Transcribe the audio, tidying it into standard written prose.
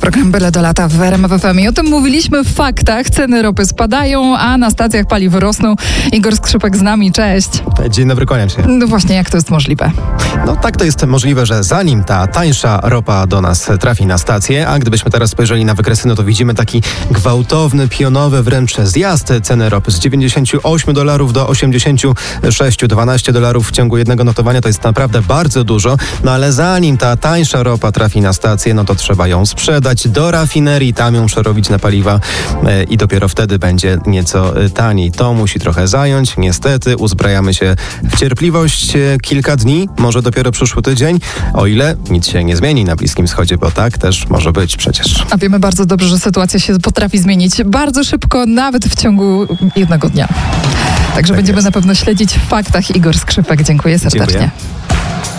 Program Byle do lata w RMF FM. I o tym mówiliśmy w faktach. Ceny ropy spadają, a na stacjach paliw rosną. Igor Skrzypek z nami. Cześć. Dzień dobry, kłaniam się. No właśnie, jak to jest możliwe? No tak to jest możliwe, że zanim ta tańsza ropa do nas trafi na stację, a gdybyśmy teraz spojrzeli na wykresy, no to widzimy taki gwałtowny, pionowy wręcz zjazd ceny ropy z $98 do 86, $12 w ciągu jednego notowania. To jest naprawdę bardzo dużo, no ale zanim ta tańsza ropa trafi na stację, no to trzeba ją sprzedać do rafinerii, tam ją przerobić na paliwa i dopiero wtedy będzie nieco taniej. To musi trochę zająć. Niestety uzbrajamy się w cierpliwość kilka dni, może dopiero przyszły tydzień, o ile nic się nie zmieni na Bliskim Wschodzie, bo tak też może być przecież. A wiemy bardzo dobrze, że sytuacja się potrafi zmienić bardzo szybko, nawet w ciągu jednego dnia. Także Tak będziemy jest. na pewno śledzić w faktach. Igor Skrzypek, dziękuję serdecznie. Dziękuję.